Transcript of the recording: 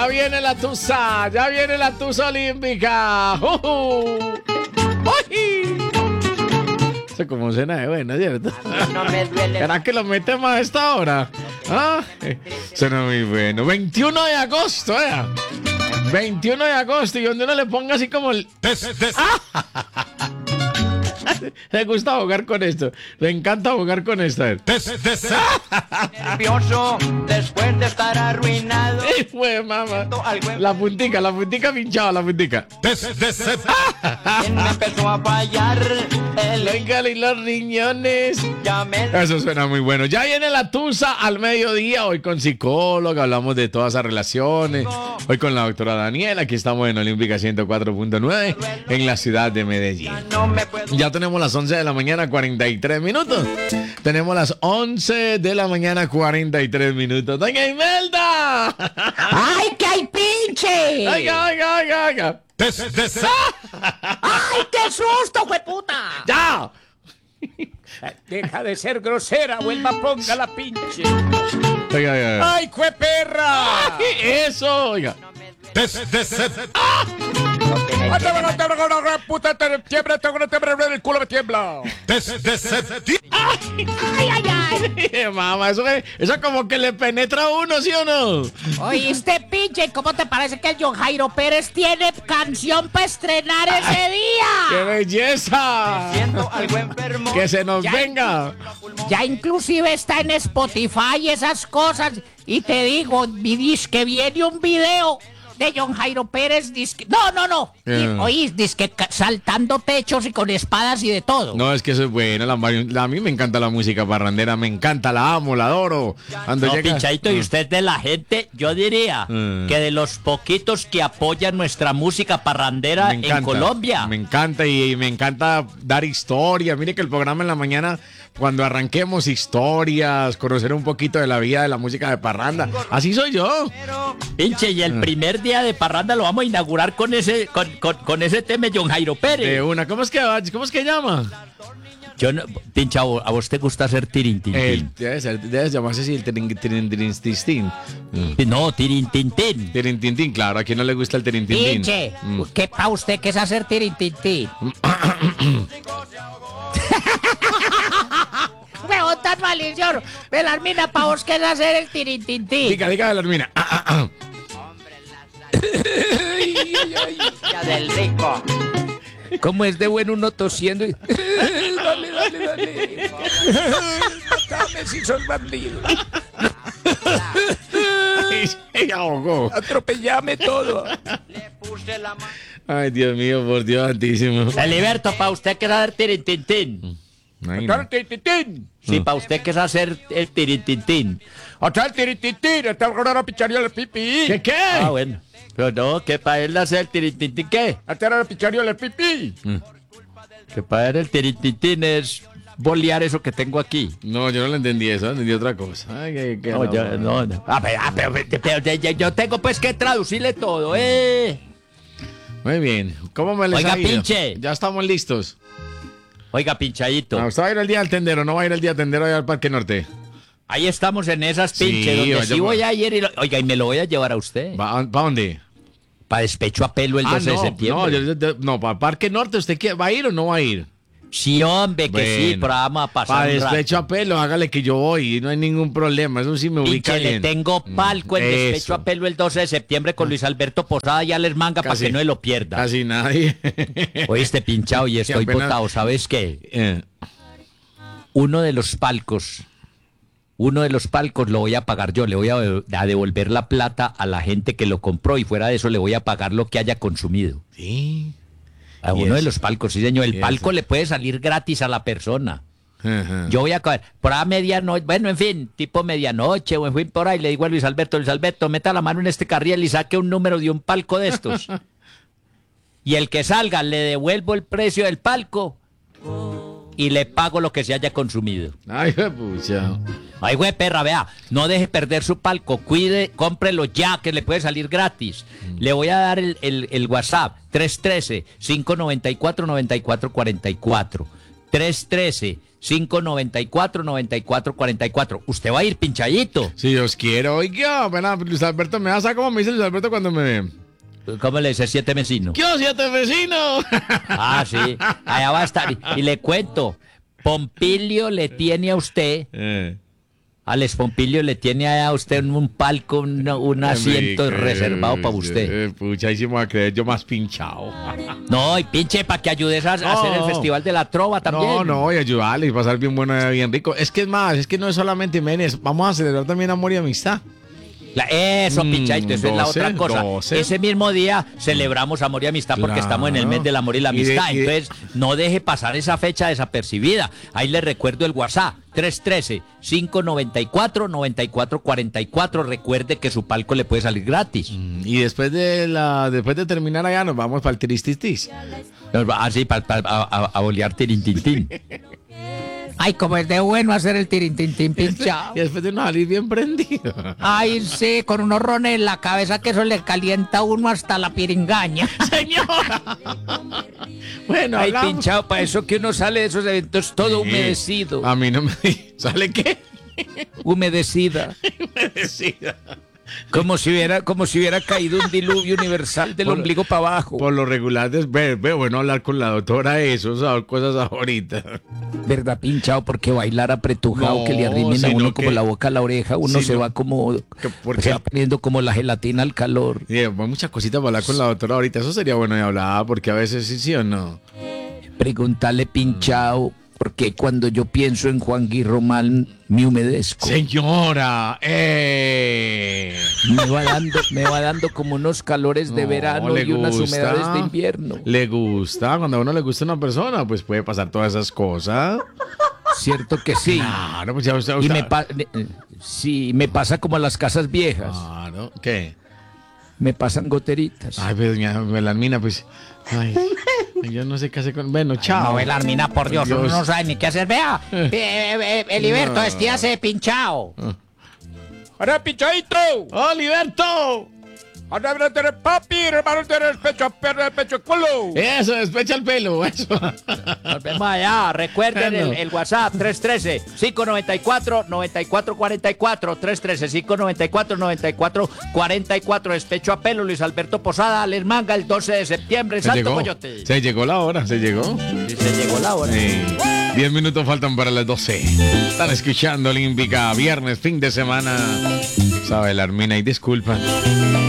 Ya viene la tusa olímpica. ¡Uy! Eso como cena de buena, ¿cierto? No me duele. ¿Será que lo metemos a esta hora? ¿Ah? Suena muy bueno. 21 de agosto, 21 de agosto, y donde uno le ponga así como el... Me gusta jugar con esto. Me encanta jugar con esto. Nervioso después de estar arruinado. Fue, mamá. La puntica pinchada, la puntica. Me empezó a fallar el Venga, y los riñones. Eso suena muy bueno. Ya viene la tusa al mediodía. Hoy con psicóloga, hablamos de todas esas relaciones. Hoy con la doctora Daniela. Aquí estamos en Olímpica 104.9 en la ciudad de Medellín. Ya tenemos las 11 de la mañana, 43 minutos. Tenemos las 11 de la mañana, 43 minutos. ¡Doña Imelda! ¡Ay, que hay pinche! ¡Oiga! ¡Ay, qué susto, hueputa! ¡Ya! Deja de ser grosera, vuelva, ponga la pinche. Oiga. ¡Ay, cueperra! ¡Eso! Oiga. Puta, tiembla, el culo me tiembla. Ay, mamá, eso como que le penetra a uno, ¿sí o no? Oíste, pinche, ¿cómo te parece que el John Jairo Pérez tiene canción para estrenar ese ¡Qué día? belleza! Siento algo enfermo. ¡Que se nos Ya. venga! Ya inclusive está en Spotify y esas cosas. Y te digo, que viene un video de John Jairo Pérez, no. Oís, saltando techos y con espadas y de todo. No, es que eso es bueno. A mí me encanta la música parrandera, me encanta, la amo, la adoro. Cuando No, llega... Pinchadito, y usted de la gente, yo diría que de los poquitos que apoyan nuestra música parrandera en Colombia. Me encanta y me encanta dar historia. Mire que el programa en la mañana, cuando arranquemos historias, conocer un poquito de la vida de la música de parranda. Así soy yo. Pinche, y el primer día de parranda lo vamos a inaugurar con ese tema de John Jairo Pérez. De una, ¿cómo es que llama? Yo no, Pincha, ¿a vos te gusta hacer tirintintín? Debe llamarse así el tirintintín. No, tirintintín. Tirintintín, claro, a quien no le gusta el tirintintín. Pinche, ¿qué pa' usted qué es hacer tirintintín? Huevón tan malicioso. Belarmina, pa' vos qué es hacer el tirintintín. Diga, Belarmina. Ya del rico. ¿Cómo es de bueno uno tosiendo? Dale. Mátame si sos bandido. Se ahogó. Atropellame todo. Le puse la mano. Ay, Dios mío, por Dios santísimo. Eliberto, ¿para usted qué es hacer tirintintín? Ay, no. Sí, para usted qué es hacer el tirintintín. Hasta el tirintintín, hasta el picharía el pipí. ¿Qué? Ah, bueno. Pero no, que para él hacer el tirintintín, ¿qué? Hasta el picharía el pipí. Que para él el tirintintín es bolear eso que tengo aquí. No, yo no le entendí eso, entendí otra cosa. Ay, qué No, yo, no. Pero yo tengo pues que traducirle todo, Muy bien. ¿Cómo me les Oiga, ha ido? pinche. Ya estamos listos. Oiga, Pinchadito. ¿Usted va a ir al día del tendero? ¿No va a ir al día del tendero allá al Parque Norte? Ahí estamos en esas pinches, Sí, donde vaya, sí voy a ir oiga, y me lo voy a llevar a usted. ¿Para dónde? Para despecho a pelo el 12 de septiembre. No, para Parque Norte. ¿Usted va a ir o no va a ir? Sí, hombre, que sí, Bueno, pero vamos a pasar Para un rato. despecho a pelo, hágale que yo voy, no hay ningún problema, eso sí me ubica Pinche, le bien. tengo palco en despecho Eso. a pelo el 12 de septiembre con Luis Alberto Posada y Alex Manga para Casi- que no se lo pierda. Casi nadie. Oíste, pinchado, y estoy apenas- botado, ¿sabes qué? Eh, Uno de los palcos lo voy a pagar yo, le voy a devolver la plata a la gente que lo compró y fuera de eso le voy a pagar lo que haya consumido. sí. A ¿Y uno de eso? los palcos, sí señor, el ¿Y palco eso? le puede salir gratis a la persona. Ajá. Yo voy a coger por a medianoche, bueno, en fin, tipo medianoche o en fin por ahí, le digo a Luis Alberto, meta la mano en este carriel y saque un número de un palco de estos. Y el que salga, le devuelvo el precio del palco y le pago lo que se haya consumido. Ay, pucha. Ay, güey, perra, vea, no deje perder su palco, cómprelo ya, que le puede salir gratis. Le voy a dar el WhatsApp, 313-594-9444. 313-594-9444. Usted va a ir pinchadito. Si Dios quiere, oiga, bueno, Luis Alberto, me vas a como me dice Luis Alberto cuando me ve. ¿Cómo le dice 7 vecinos? ¿Qué 7 vecinos? Ah, sí, allá va a estar. Y le cuento, Pompilio le tiene a usted, Alex Pompilio le tiene a usted un palco, un asiento reservado para usted. Pucha, ahí sí me voy a creer yo más pinchado. No, y pinche para que ayudes a hacer el Festival de la Trova también. No, y ayudarle y pasar bien bueno, bien rico. Es que es más, es que no es solamente Menes, vamos a celebrar también amor y amistad. Eso, pinchadito, eso es la otra cosa. 12. Ese mismo día celebramos amor y amistad porque Claro. estamos en el mes del amor y la amistad. Y de- Entonces, no deje pasar esa fecha desapercibida. Ahí le recuerdo el WhatsApp, 313-594-9444. Recuerde que su palco le puede salir gratis. Y después de terminar allá nos vamos para el Tiristitis. Así, a bolear tirintintín. Ay, como es de bueno hacer el tirintintín pinchado. Y después de no salir bien prendido. Ay, sí, con unos rones en la cabeza que eso le calienta a uno hasta la piringaña. Señora. Bueno, Ay, hablamos. pinchado, para eso que uno sale de esos eventos todo humedecido. A mí no me... ¿Sale qué? Humedecida. Humedecida. Como si hubiera caído un diluvio universal del Por- ombligo para abajo. Por lo regular, bueno hablar con la doctora eso, saber cosas ahorita. ¿Verdad, pinchado? Porque bailar apretujado, No, que le arrimen a sino uno como que- la boca a la oreja, uno se sino va como... porque- se va poniendo como la gelatina al calor. Hay muchas cositas para hablar con la doctora ahorita. Eso sería bueno de hablar, porque a veces sí o no. Preguntarle, pinchado, porque cuando yo pienso en Juan Guirromán me humedezco. Señora, Me va dando como unos calores de No, verano le y unas gusta. humedades de invierno. Le gusta, cuando a uno le gusta una persona, pues puede pasar todas esas cosas. Cierto que sí. Claro, pues ya usted. Y sí, me pasa como a las casas viejas. Claro, ¿qué? Me pasan goteritas. Ay, pues doña Belarmina, pues. Ay, yo no sé qué hacer con. Bueno, chao. No, Belarmina, por Dios, uno Dios. no sabe ni qué hacer. Vea, Eliberto, No. estíase pinchado. ¡Ahora, pinchadito! ¡Oliverto! ¡Ahora, tener papi, hermano, tener pecho a perro, pecho a culo! Eso, despecha el pelo, eso. Nos vemos allá. Recuerden Bueno. el WhatsApp 313-594-9444. 313-594-9444. Despecho a pelo, Luis Alberto Posada, Les Manga, el 12 de septiembre en Salto Coyote. Se llegó la hora, se llegó. Y se llegó la hora. 10 minutos faltan para las 12. Están escuchando Olímpica, viernes, fin de semana. Sabe, la Armina, y disculpa.